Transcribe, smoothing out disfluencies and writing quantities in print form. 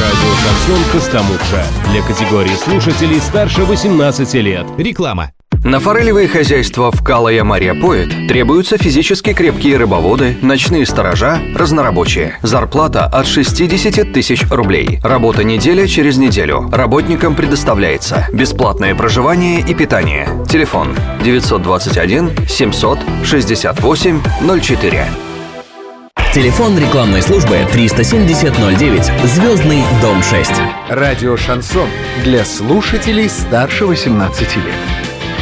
Радио «Шансон» Костомукша. Для категории слушателей старше 18 лет. Реклама. На форелевые хозяйства в Калая-Марья-Поэт требуются физически крепкие рыбоводы, ночные сторожа, разнорабочие. Зарплата от 60 тысяч рублей. Работа неделя через неделю. Работникам предоставляется бесплатное проживание и питание. Телефон 921 700 68 04. Телефон рекламной службы 370-09, Звездный дом 6. Радио «Шансон» для слушателей старше 18 лет.